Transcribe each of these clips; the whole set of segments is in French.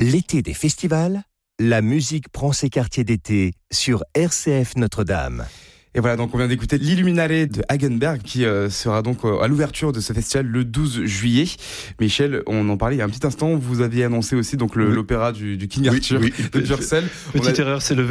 L'été des festivals, la musique prend ses quartiers d'été sur RCF Notre-Dame. Et voilà, donc on vient d'écouter l'Illuminare de Hagenberg qui sera donc à l'ouverture de ce festival le 12 juillet. Michel, on en parlait il y a un petit instant, vous aviez annoncé aussi donc l'opéra du King Arthur de Purcell. Petite erreur, c'est le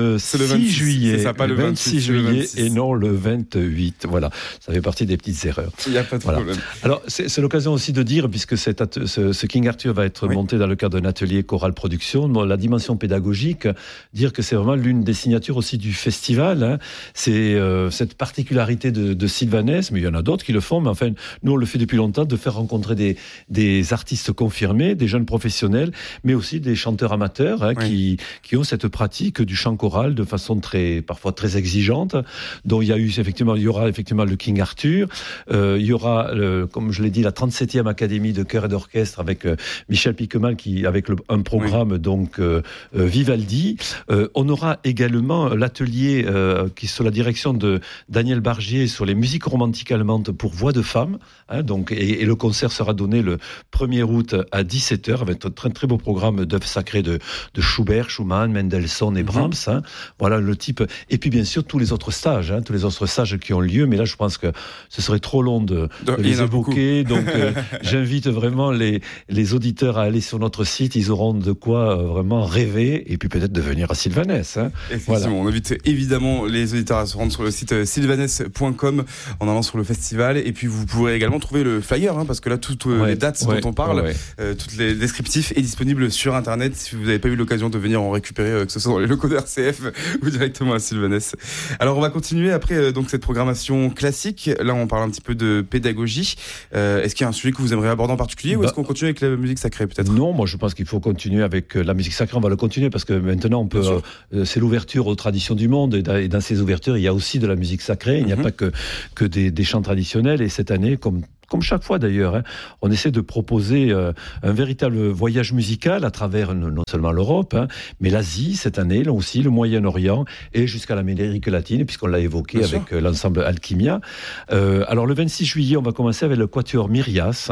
26 juillet. C'est ça, pas le 26 juillet et non le 28. Voilà, ça fait partie des petites erreurs. Il n'y a pas de problème. Alors, c'est l'occasion aussi de dire, puisque ce King Arthur va être monté dans le cadre d'un atelier choral production, la dimension pédagogique, dire que c'est vraiment l'une des signatures aussi du festival. Hein. C'est cette particularité de Sylvanès, mais il y en a d'autres qui le font, mais enfin, nous on le fait depuis longtemps, de faire rencontrer des artistes confirmés, des jeunes professionnels, mais aussi des chanteurs amateurs qui ont cette pratique du chant choral de façon parfois très exigeante. Donc il y aura effectivement le King Arthur, il y aura, comme je l'ai dit, la 37e Académie de chœur et d'orchestre avec Michel Piquemal avec un programme donc Vivaldi. On aura également l'atelier qui est sous la direction de Daniel Bargier sur les musiques romantiques allemandes pour voix de femme. Donc, et le concert sera donné le 1er août à 17h avec un très, très beau programme d'œuvres sacrées de Schubert, Schumann, Mendelssohn et Brahms. Voilà le type. Et puis bien sûr tous les autres stages qui ont lieu, mais là je pense que ce serait trop long de les évoquer. Donc j'invite vraiment les auditeurs à aller sur notre site, ils auront de quoi vraiment rêver et puis peut-être de venir à Sylvanès. Voilà. On invite évidemment les auditeurs à se rendre sur le site sylvanès.com en allant sur le festival, et puis vous pourrez également trouver le flyer, parce que là toutes les dates dont on parle, tous les descriptifs est disponible sur internet si vous n'avez pas eu l'occasion de venir en récupérer, que ce soit dans les locaux de RCF ou directement à Sylvanès. Alors on va continuer après donc cette programmation classique. Là on parle un petit peu de pédagogie. Est-ce qu'il y a un sujet que vous aimeriez aborder en particulier, ou est-ce qu'on continue avec la musique sacrée peut-être? Non, moi je pense qu'il faut continuer avec la musique sacrée. On va le continuer parce que maintenant on peut c'est l'ouverture aux traditions du monde, et dans ces ouvertures il y a aussi de la musique sacrée. Il n'y a pas que des chants traditionnels, et cette année comme chaque fois d'ailleurs, on essaie de proposer un véritable voyage musical à travers non seulement l'Europe, mais l'Asie cette année, là aussi le Moyen-Orient et jusqu'à l'Amérique latine, puisqu'on l'a évoqué avec l'ensemble Alchimia. Alors le 26 juillet, on va commencer avec le Quatuor Myrias,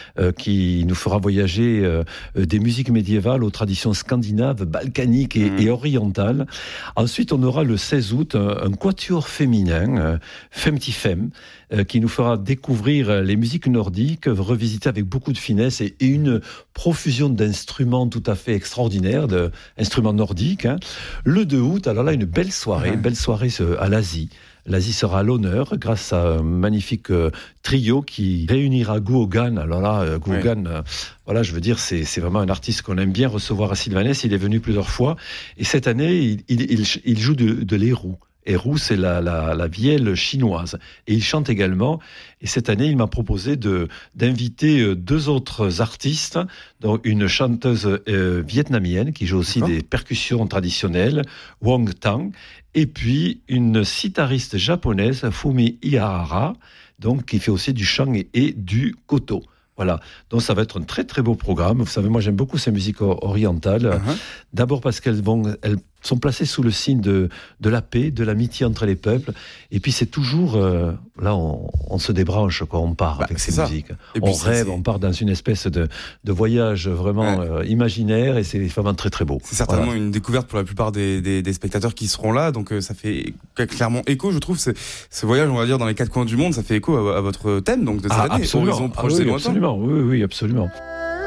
qui nous fera voyager des musiques médiévales aux traditions scandinaves, balkaniques et orientales. Ensuite, on aura le 16 août un Quatuor féminin, Femtifem, qui nous fera découvrir les musiques nordiques, revisitées avec beaucoup de finesse et une profusion d'instruments tout à fait extraordinaires, d'instruments nordiques. Le 2 août, alors là, une belle soirée à l'Asie. L'Asie sera à l'honneur grâce à un magnifique trio qui réunira Guogan. Alors là, Guogan, voilà, je veux dire, c'est vraiment un artiste qu'on aime bien recevoir à Sylvanès. Il est venu plusieurs fois. Et cette année, il joue de l'érou. Érou, c'est la vielle chinoise. Et il chante également. Et cette année, il m'a proposé d'inviter 2 autres artistes, donc une chanteuse vietnamienne qui joue aussi des percussions traditionnelles, Wong Tang, et puis une sitariste japonaise, Fumi Ihara, donc qui fait aussi du chant et du koto. Voilà, donc ça va être un très très beau programme. Vous savez, moi j'aime beaucoup ces musiques orientales. D'abord parce qu'elles sont placées sous le signe de la paix, de l'amitié entre les peuples. Et puis c'est toujours, là on se débranche quand on part avec ces musiques. Et on rêve, on part dans une espèce de voyage vraiment imaginaire, et c'est vraiment très très beau. C'est certainement une découverte pour la plupart des spectateurs qui seront là, donc ça fait clairement écho, je trouve, ce voyage, on va dire, dans les 4 coins du monde, ça fait écho à votre thème donc, de cette année, absolument. Horizon proche et lointain. Oui, absolument.